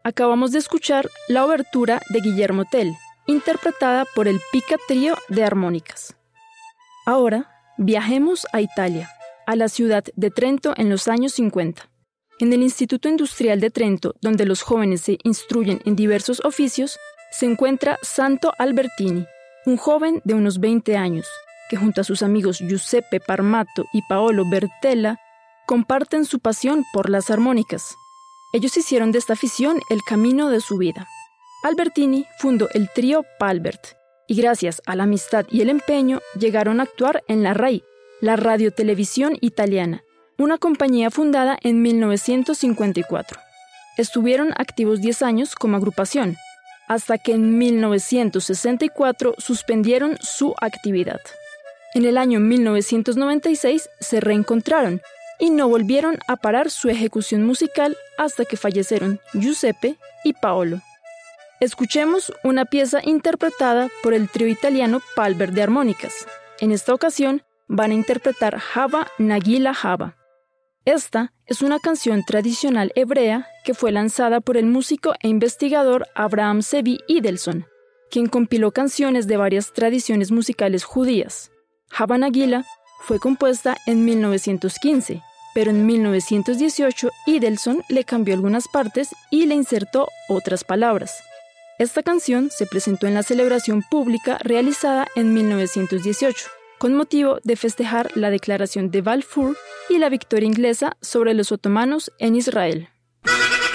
Acabamos de escuchar la obertura de Guillermo Tell, interpretada por el Pica Trío de Armónicas. Ahora, viajemos a Italia, a la ciudad de Trento en los años 50. En el Instituto Industrial de Trento, donde los jóvenes se instruyen en diversos oficios, se encuentra Santo Albertini, un joven de unos 20 años, que junto a sus amigos Giuseppe Parmato y Paolo Bertella, comparten su pasión por las armónicas. Ellos hicieron de esta afición el camino de su vida. Albertini fundó el trío Palbert, y gracias a la amistad y el empeño llegaron a actuar en la RAI, la radiotelevisión italiana, una compañía fundada en 1954. Estuvieron activos 10 años como agrupación, hasta que en 1964 suspendieron su actividad. En el año 1996 se reencontraron y no volvieron a parar su ejecución musical hasta que fallecieron Giuseppe y Paolo. Escuchemos una pieza interpretada por el trío italiano Palbert de Armónicas. En esta ocasión van a interpretar Hava Nagila Hava. Esta es una canción tradicional hebrea que fue lanzada por el músico e investigador Abraham Zevi Idelson, quien compiló canciones de varias tradiciones musicales judías. Hava Nagila fue compuesta en 1915, pero en 1918 Idelson le cambió algunas partes y le insertó otras palabras. Esta canción se presentó en la celebración pública realizada en 1918, con motivo de festejar la declaración de Balfour y la victoria inglesa sobre los otomanos en Israel.